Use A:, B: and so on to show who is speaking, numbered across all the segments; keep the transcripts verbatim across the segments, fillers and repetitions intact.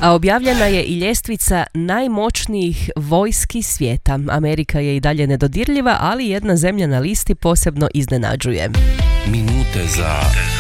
A: A objavljena je i ljestvica najmoćnijih vojski svijeta. Amerika je i dalje nedodirljiva, ali jedna zemlja na listi posebno iznenađuje.
B: Minute za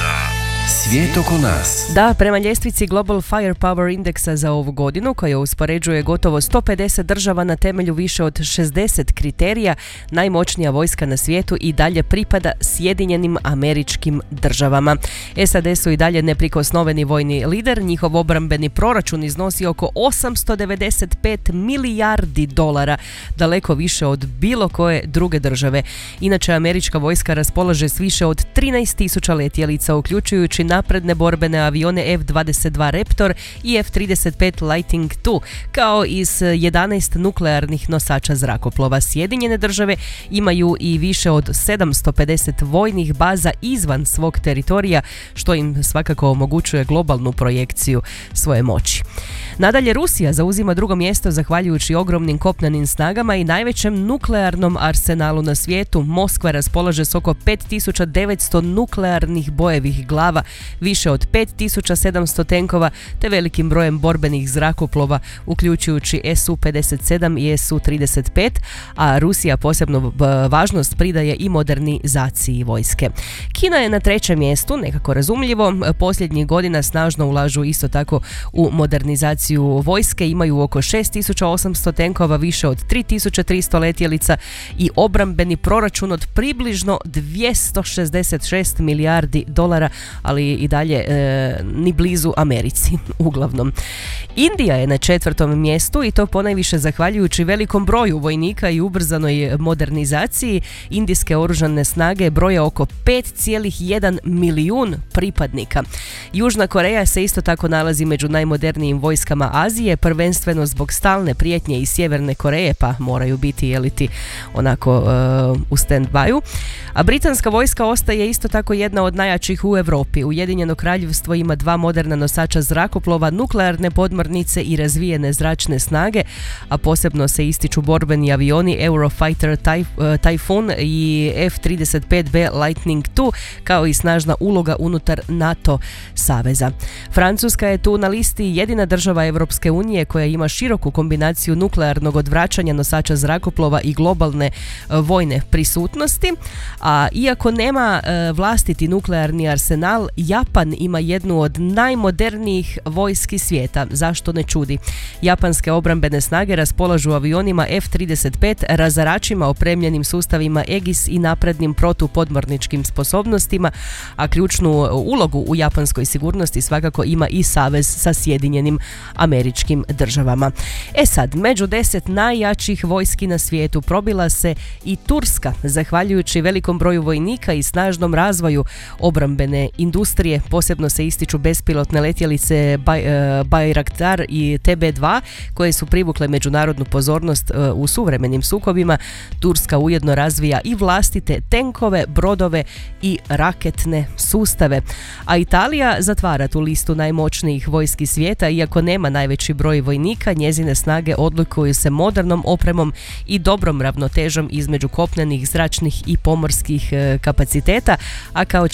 B: svijet oko nas.
A: Da, prema ljestvici Global Firepower Indeksa za ovu godinu, koja uspoređuje gotovo sto pedeset država na temelju više od šezdeset kriterija, najmoćnija vojska na svijetu i dalje pripada Sjedinjenim Američkim Državama. S A D su i dalje neprikosnoveni vojni lider, njihov obrambeni proračun iznosi oko osamsto devedeset pet milijardi dolara, daleko više od bilo koje druge države. Inače, američka vojska raspolaže s više od trinaest tisuća letjelica, uključujući napredne borbene avione F dvadeset dva Raptor i F trideset pet Lightning dva, kao i s jedanaest nuklearnih nosača zrakoplova. Sjedinjene države imaju i više od sedamsto pedeset vojnih baza izvan svog teritorija, što im svakako omogućuje globalnu projekciju svoje moći. Nadalje, Rusija zauzima drugo mjesto zahvaljujući ogromnim kopnenim snagama i najvećem nuklearnom arsenalu na svijetu. Moskva raspolaže s oko pet tisuća devetsto nuklearnih bojevih glava, više od pet tisuća sedamsto tenkova te velikim brojem borbenih zrakoplova, uključujući S U pedeset sedam i S U trideset pet, a Rusija posebno važnost pridaje i modernizaciji vojske. Kina je na trećem mjestu, nekako razumljivo. Posljednjih godina snažno ulažu isto tako u modernizaciju vojske, imaju oko šest tisuća osamsto tenkova, više od tri tisuće tristo letjelica i obrambeni proračun od približno dvjesto šezdeset šest milijardi dolara, ali i dalje e, ni blizu Americi, uglavnom. Indija je na četvrtom mjestu i to ponajviše zahvaljujući velikom broju vojnika i ubrzanoj modernizaciji. Indijske oružane snage broje oko pet zarez jedan milijun pripadnika. Južna Koreja se isto tako nalazi među najmodernijim vojskama Azije, prvenstveno zbog stalne prijetnje iz Sjeverne Koreje, pa moraju biti jeliti onako uh, u stand-byu. A britanska vojska ostaje isto tako jedna od najjačih u Europi. Ujedinjeno kraljevstvo ima dva moderna nosača zrakoplova, nuklearne podmornice i razvijene zračne snage, a posebno se ističu borbeni avioni Eurofighter Typhoon i F trideset pet B Lightning dva, kao i snažna uloga unutar NATO saveza. Francuska je tu na listi jedina država Europske unije koja ima široku kombinaciju nuklearnog odvraćanja nosača zrakoplova i globalne vojne prisutnosti, a iako nema e, vlastiti nuklearni arsenal, Japan ima jednu od najmodernijih vojski svijeta. Zašto ne čudi? Japanske obrambene snage raspolažu avionima F trideset pet, razaračima opremljenim sustavima Aegis i naprednim protupodmorničkim sposobnostima, a ključnu ulogu u japanskoj sigurnosti svakako ima i savez sa Sjedinjenim Američkim Državama. E sad, među deset najjačih vojski na svijetu probila se i Turska, zahvaljujući velikom broju vojnika i snažnom razvoju obrambene industrije. Posebno se ističu bespilotne letjelice Bayraktar i T B dva, koje su privukle međunarodnu pozornost u suvremenim sukobima. Turska ujedno razvija i vlastite tenkove, brodove i raketne sustave. A Italija zatvara tu listu najmoćnijih vojski svijeta, iako nema najveći broj vojnika, njezine snage odlikuju se modernom opremom i dobrom ravnotežom između kopnenih, zračnih i pomorskih kapaciteta, a kao